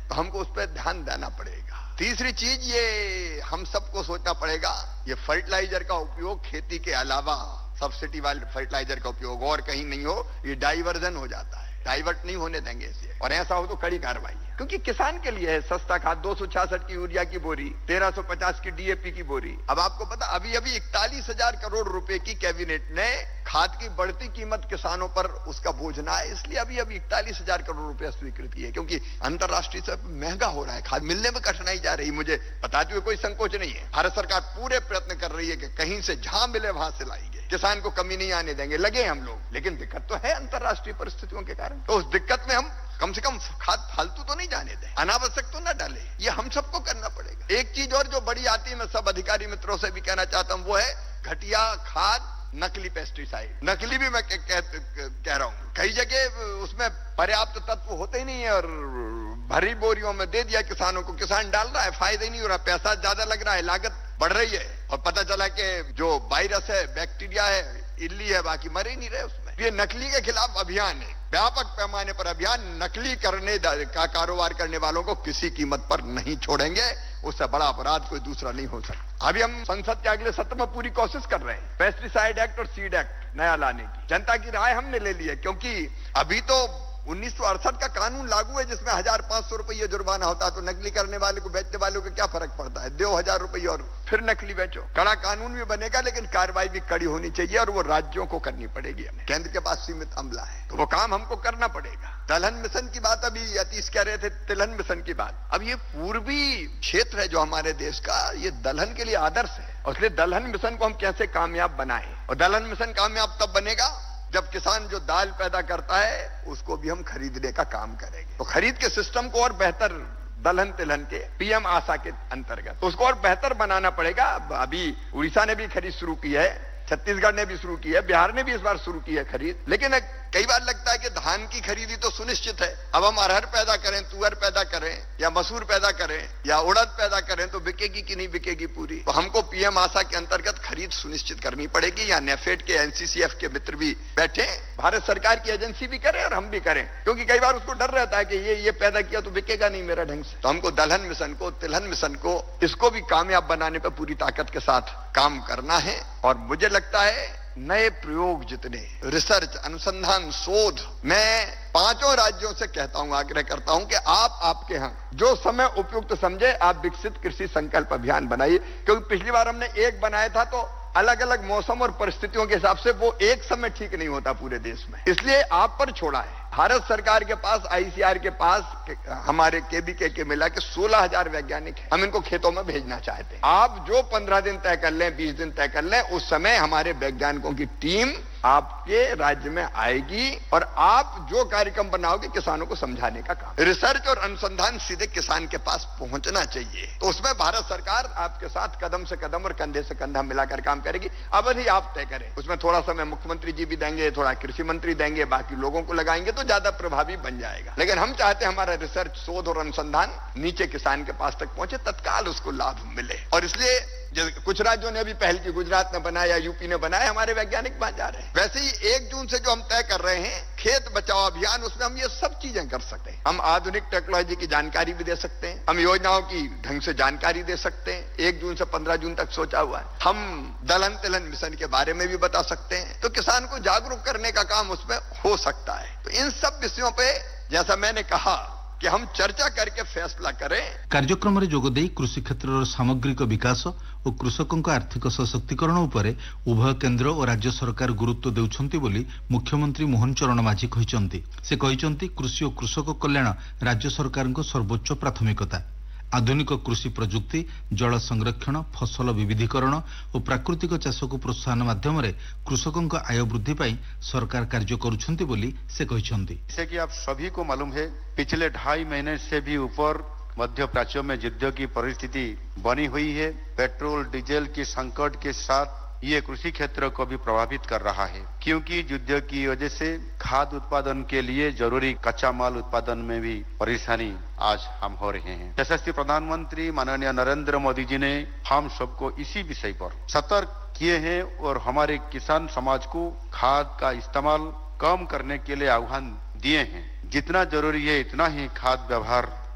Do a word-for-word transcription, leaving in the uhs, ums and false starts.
तो हमको उस पर ध्यान देना पड़ेगा। तीसरी चीज ये हम सबको सोचना पड़ेगा, ये फर्टिलाइजर का उपयोग खेती के अलावा सब्सिडी वाले फर्टिलाइजर का उपयोग और कहीं नहीं हो, ये डाइवर्जन हो जाता है, डाइवर्ट नहीं होने देंगे इसे, और ऐसा हो तो कड़ी कार्रवाई है। क्योंकि किसान के लिए है सस्ता खाद, दो सौ छियासठ की यूरिया की बोरी, तेरह सौ पचास की डीएपी की बोरी। अब आपको पता अभी अभी इकतालीस हजार करोड़ रुपए की कैबिनेट ने खाद की बढ़ती कीमत किसानों पर उसका बोझ ना है, इसलिए अभी अभी इकतालीस हजार करोड़ रुपया स्वीकृत की है, क्योंकि अंतर्राष्ट्रीय से महंगा हो रहा है, खाद मिलने में कठिनाई जा रही। मुझे बताते हुए कोई संकोच नहीं है, भारत सरकार पूरे प्रयत्न कर रही है कि कहीं से जहां मिले वहां से लाएंगे, किसान को कमी नहीं आने देंगे, लगे हम लोग। लेकिन दिक्कत तो है अंतर्राष्ट्रीय परिस्थितियों के कारण, तो उस दिक्कत में हम कम से कम खाद फालतू तो नहीं जाने दें, अनावश्यक तो ना डाले, ये हम सबको करना पड़ेगा। एक चीज और जो बड़ी आती है, मैं सब अधिकारी मित्रों से भी कहना चाहता हूं, वो है घटिया खाद, नकली पेस्टिसाइड। नकली भी मैं कह, कह, कह रहा हूं, कई जगह उसमें पर्याप्त तत्व होते ही नहीं है और भरी बोरियों में दे दिया किसानों को, किसान डाल रहा है, फायदा ही नहीं हो रहा, पैसा ज्यादा लग रहा है, लागत बढ़ रही है, और पता चला कि जो वायरस है, बैक्टीरिया है, इल्ली है, बाकी मर ही नहीं रहे उसमें। ये नकली के खिलाफ अभियान है, व्यापक पैमाने पर अभियान, नकली करने का कारोबार करने वालों को किसी कीमत पर नहीं छोड़ेंगे, उससे बड़ा अपराध कोई दूसरा नहीं हो सकता। अभी हम संसद के अगले सत्र में पूरी कोशिश कर रहे हैं पेस्टिसाइड एक्ट और सीड एक्ट नया लाने की, जनता की राय हमने ले ली है, क्योंकि अभी तो उन्नीस सौ अड़सठ का कानून लागू है जिसमें हजार पांच सौ रुपये जुर्माना होता है, तो नकली करने वाले को, बेचने वालों को क्या फर्क पड़ता है, दो हजार रुपये और फिर नकली बेचो। कड़ा कानून भी बनेगा, लेकिन कार्रवाई भी कड़ी होनी चाहिए, और वो राज्यों को करनी पड़ेगी। हमें केंद्र के पास सीमित अमला है, तो वो काम हमको करना पड़ेगा। दलहन मिशन की बात अभी अतीश कह रहे थे, तिलहन मिशन की बात, अब ये पूर्वी क्षेत्र है जो हमारे देश का, ये दलहन के लिए आदर्श है, और इसलिए दलहन मिशन को हम कैसे कामयाब बनाए, और दलहन मिशन कामयाब तब बनेगा जब किसान जो दाल पैदा करता है उसको भी हम खरीदने का काम करेंगे। तो खरीद के सिस्टम को और बेहतर, दलहन तिलहन के पीएम आशा के अंतर्गत, तो उसको और बेहतर बनाना पड़ेगा। अभी उड़ीसा ने भी खरीद शुरू की है, छत्तीसगढ़ ने भी शुरू की है, बिहार ने भी इस बार शुरू की है खरीद। लेकिन कई बार लगता है कि धान की खरीदी तो सुनिश्चित है, अब हम अरहर पैदा करें, तुअर पैदा करें, या मसूर पैदा करें, या उड़द पैदा करें, तो बिकेगी कि नहीं बिकेगी पूरी। तो हमको पीएम आशा के अंतर्गत खरीद सुनिश्चित करनी पड़ेगी, या नेफेड के, एनसीसीएफ के मित्र भी बैठे, भारत सरकार की एजेंसी भी करे और हम भी करें, क्योंकि कई बार उसको डर रहता है कि ये ये पैदा किया तो बिकेगा नहीं मेरा ढंग से। तो हमको दलहन मिशन को, तिलहन मिशन को, इसको भी कामयाब बनाने पर पूरी ताकत के साथ काम करना है। और मुझे लगता है नए प्रयोग जितने, रिसर्च, अनुसंधान, शोध, मैं पांचों राज्यों से कहता हूं, आग्रह करता हूं कि आप आपके यहां जो समय उपयुक्त समझे आप विकसित कृषि संकल्प अभियान बनाइए, क्योंकि पिछली बार हमने एक बनाया था तो अलग अलग मौसम और परिस्थितियों के हिसाब से वो एक समय ठीक नहीं होता पूरे देश में, इसलिए आप पर छोड़ा है। भारत सरकार के पास, आईसीआर के पास, हमारे केबीके के मिला के सोलह हजार वैज्ञानिक हैं, हम इनको खेतों में भेजना चाहते हैं। आप जो पंद्रह दिन तय कर लें, बीस दिन तय कर लें, उस समय हमारे वैज्ञानिकों की टीम आपके राज्य में आएगी, और आप जो कार्यक्रम बनाओगे किसानों को समझाने का काम, रिसर्च और अनुसंधान सीधे किसान के पास पहुंचना चाहिए। तो उसमें भारत सरकार आपके साथ कदम से कदम और कंधे से कंधा मिलाकर काम करेगी। अवधि आप तय करें, उसमें थोड़ा समय मुख्यमंत्री जी भी देंगे, थोड़ा कृषि मंत्री देंगे, बाकी लोगों को लगाएंगे तो ज्यादा प्रभावी बन जाएगा। लेकिन हम चाहते हैं हमारा रिसर्च, शोध और अनुसंधान नीचे किसान के पास तक पहुंचे, तत्काल उसको लाभ मिले। और इसलिए कुछ राज्यों ने भी पहल की, गुजरात ने बनाया, यूपी ने बनाया, हमारे वैज्ञानिक वहां जा रहे हैं। वैसे ही एक जून से जो हम तय कर रहे हैं खेत बचाओ अभियान, उसमें हम ये सब चीजें कर सकते हैं। हम आधुनिक टेक्नोलॉजी की जानकारी भी दे सकते हैं, हम योजनाओं की ढंग से जानकारी दे सकते हैं, एक जून से पंद्रह जून तक सोचा हुआ है। हम दलहन तिलहन मिशन के बारे में भी बता सकते हैं, तो किसान को जागरूक करने का काम उसमें हो सकता है। तो इन सब विषयों पे जैसा मैंने कहा कि हम चर्चा करके फैसला करें। कार्यक्रम रे जोगदे कृषि क्षेत्र सामग्रिक विकास और कृषकों आर्थिक सशक्तिकरण उपरे उभय केंद्र और राज्य सरकार गुरुत्व देउछंती बोली मुख्यमंत्री मोहन चरण माझी कहिसंती। से कहिसंती कृषि और कृषक कल्याण राज्य सरकार को सर्वोच्च प्राथमिकता। आधुनिक कृषि प्रजुक्ति, जल संरक्षण, फसल विविधीकरण और प्राकृतिक चाष को प्रोत्साहन माध्यम कृषकों आय वृद्धि पाई सरकार कार्य करुछंती बोली से कहिसंती। जैसे कि आप सभी को मालूम है, पिछले ढाई महीने से भी ऊपर मध्य प्राच्य में युद्ध की परिस्थिति बनी हुई है। पेट्रोल डीजल के संकट के साथ ये कृषि क्षेत्र को भी प्रभावित कर रहा है, क्योंकि युद्ध की वजह से खाद्य उत्पादन के लिए जरूरी कच्चा माल उत्पादन में भी परेशानी आज हम हो रहे हैं। यशस्वी प्रधानमंत्री माननीय नरेंद्र मोदी जी ने हम सबको इसी विषय पर सतर्क किए हैं और हमारे किसान समाज को खाद का इस्तेमाल कम करने के लिए आह्वान दिए हैं। जितना जरूरी है इतना ही खाद व्यवहार